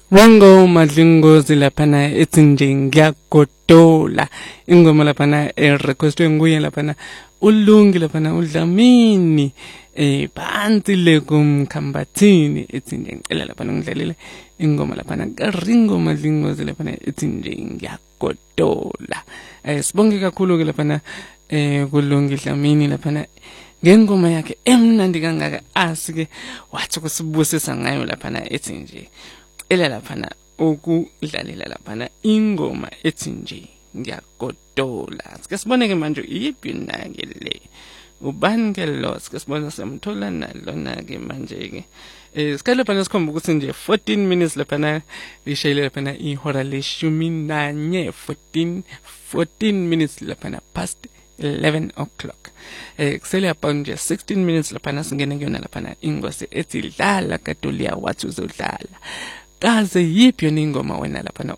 Wangoma dlingozi laphana ethi nje ngiyagodola ingoma laphana requestwe nguye laphana ulungi laphana uDlamini phansi le kumkhambathini ethi nje ngicela laphana ngidlalele ingoma laphana kaRingo Madlingozi laphana ethi nje ngiyagodola. Sibonge kakhulu ke laphana kulungi Dlamini laphana ngengoma yakhe emnandi kangaka asike wathi kusibusisa ngayo laphana ethi nje ela laphana ukudlalela laphana ingoma ethi nje ngiyagodola. Sike siboneke manje iyiphi nake le ubani ke lo sike sibona samthola nalona ke manje ke sikale laphana sikhomba ukuthi nje 14 minutes laphana lishayile laphana ihora leshumi nanye 14 minutes laphana past 11 o'clock. Kusele yapha nje 16 minutes laphana singene kuyona laphana ingosi ethi dlala kaDolia wathi uzodlala kaze yiphi yona ingoma wena laphana